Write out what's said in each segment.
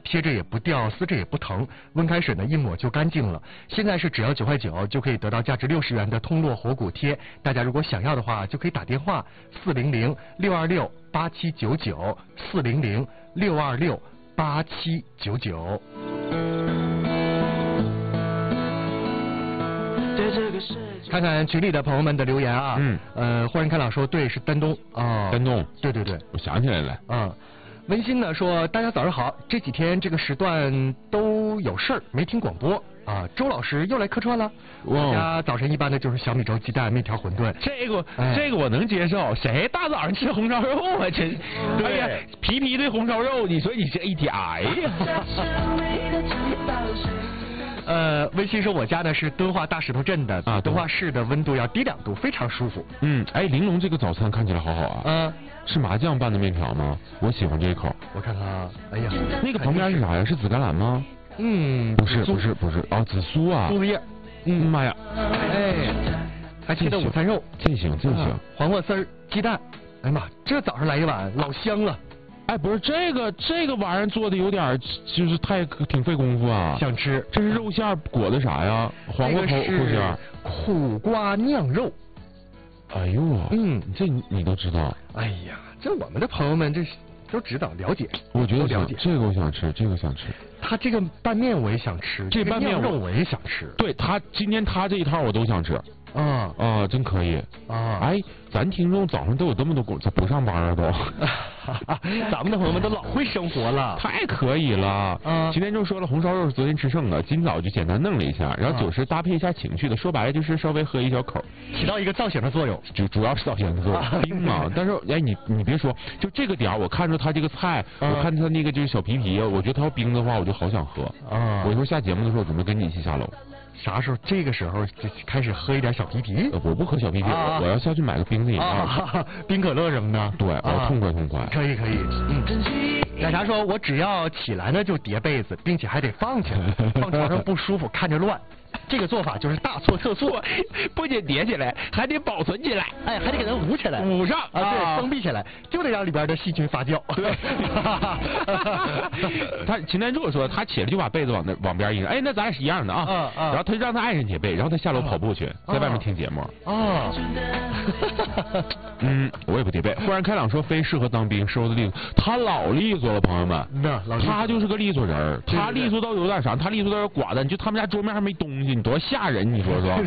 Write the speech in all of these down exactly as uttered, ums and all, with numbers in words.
贴着也不掉，撕着也不疼，温开水呢一抹就干净了。现在是只要九块九就可以得到价值六十元的通络活骨贴，大家如果想要的话，就可以打电话四零零六二六八七九九四零零六二六八七九九。看看群里的朋友们的留言啊， 嗯， 呃，忽然开朗说对，是丹东啊， 丹东， 对对对， 我想起来了， 嗯。温馨呢说，大家早上好，这几天这个时段都有事儿，没听广播啊。周老师又来客串了，大家早晨一般的就是小米粥、鸡蛋、面条、馄饨。 这个、 哎、 这个我能接受，谁大早上吃红烧肉啊？真，哎呀，皮皮对红烧肉，你说你这一天，哎呀。 呃，温馨说我家呢是敦化大石头镇的， 啊， 敦化市的温度要低两度，非常舒服。 嗯，哎，玲珑这个早餐看起来好好啊。 嗯， 是麻酱拌的面条吗？我喜欢这一口。 我看看啊，哎呀， 那个旁边是啥呀？是紫甘蓝吗？ 嗯， 不是，不是，不是，哦，紫苏啊。 苏子叶。 嗯，妈呀。 哎，还切的午餐肉。 这行，这行。啊、 黄瓜丝儿、鸡蛋，哎呀妈，这早上来一碗老香了。 哎，不是这个这个玩意儿做的有点就是太挺费功夫啊。 想吃？ 这是肉馅裹的啥呀？黄瓜口口馅。 苦瓜酿肉。 哎呦，嗯，这你都知道？ 哎呀，这我们的朋友们这都知道了解。 我觉得了解这个我想吃，这个想吃。 他这个拌面我也想吃， 这拌面肉我也想吃。 对他今天他这一套我都想吃。 啊啊，真可以啊！ 哎，咱听众早上都有这么多工，咋不上班啊都？ 咱们的朋友们都老会生活了， 太可以了。 啊， 今天就说了红烧肉是昨天吃剩的，今早就简单弄了一下，然后酒是搭配一下情趣的，说白了就是稍微喝一小口， 起到一个造型的作用， 主主要是造型的作用，冰嘛。但是哎，你你别说，就这个点儿，我看着他这个菜，我看他那个就是小皮皮，我觉得他要冰的话，我就好想喝啊。 我一会儿下节目的时候，准备跟你一起下楼。 啥时候？这个时候就开始喝一点小皮皮？ 我不喝小皮皮， 啊、 我要下去买个冰的饮料， 啊、冰可乐什么的。 对，我要痛快痛快。 可以可以，嗯。奶茶说，我只要起来呢就叠被子，并且还得放起来，放床上不舒服，看着乱。这个做法就是大错特错， 不仅叠起来，还得保存起来， 哎，还得给它捂起来， 捂上啊，对，封闭起来，就得让里边的细菌发酵。 对，他秦南柱说，他起来就把被子往那往边一扔，哎，那咱俩是一样的啊， 啊啊， 然后他就让他爱人叠被，然后他下楼跑步去，在外面听节目。 啊， 嗯，我也不叠被。忽然开朗说，非适合当兵，收的利索，他老利索了，朋友们， 那他就是个利索人，他利索到有点啥，他利索到有点寡淡，就他们家桌面还没东西。你多吓人，你说说？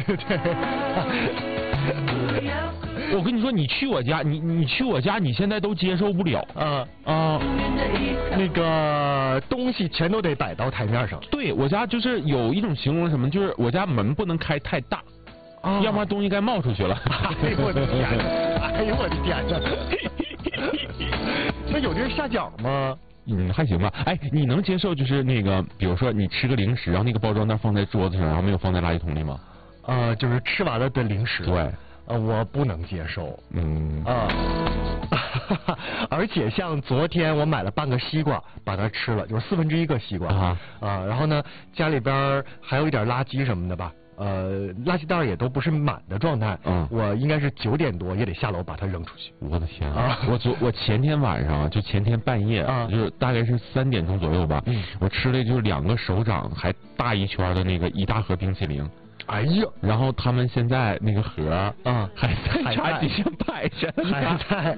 我跟你说，你去我家，你你去我家，你现在都接受不了。 啊啊， 那个东西全都得摆到台面上。 对我家就是有一种形容什么，就是我家门不能开太大， 啊、 要不然东西该冒出去了。 哎呦我的天哪！哎呦我的天哪！那有地儿下脚吗？ 嗯，还行吧。哎，你能接受就是那个，比如说你吃个零食，然后那个包装袋放在桌子上，然后没有放在垃圾桶里吗？ 呃，就是吃完了的零食。 对， 呃，我不能接受。 嗯啊，而且像昨天我买了半个西瓜，把它吃了，就是四分之一个西瓜啊啊，然后呢，家里边还有一点垃圾什么的吧。呃，垃圾袋也都不是满的状态， 嗯， 我应该是九点多也得下楼把它扔出去。 我的天啊！我昨我前天晚上就前天半夜， 啊， 就是大概是三点钟左右吧， 嗯， 我吃了就是两个手掌还大一圈的那个一大盒冰淇淋。 哎呀， 然后他们现在那个盒啊还在茶几上摆着， 还在。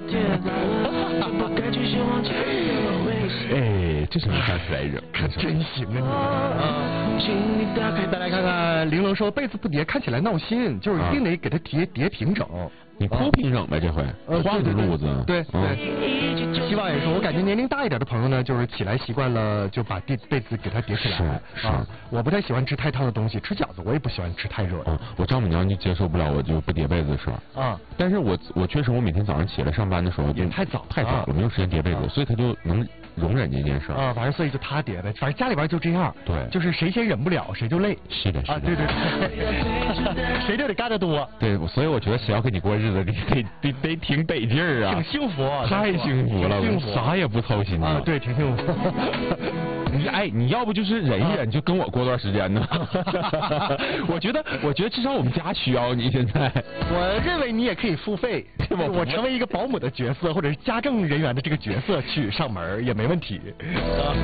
哎，这什么站起来扔？ 可真行啊！啊，再来看看玲珑说被子不叠看起来闹心，就是一定得给它叠叠平整。 你铺平整呗，这回换个褥子。 对对。希望也说，我感觉年龄大一点的朋友呢，就是起来习惯了，就把被被子给它叠起来。 是啊，我不太喜欢吃太烫的东西，吃饺子我也不喜欢吃太热的。 嗯，我丈母娘就接受不了我就不叠被子的时候。 啊， 但是我我确实我每天早上起来上班的时候也太早太早了，没有时间叠被子，所以他就能容忍这件事。 啊，反正所以就他叠呗，反正家里边就这样。 对， 就是谁先忍不了谁就累。 是的，是的。 啊，对对对，谁就得干得多。 对，所以我觉得谁要跟你过日子，你得得得挺得劲儿啊， 挺幸福， 太幸福了， 幸福， 啥也不操心啊，对，挺幸福。 你哎，你要不就是忍一忍，就跟我过段时间呢？我觉得，我觉得至少我们家需要你现在。 我认为你也可以付费，我成为一个保姆的角色，或者是家政人员的这个角色去上门也没问题。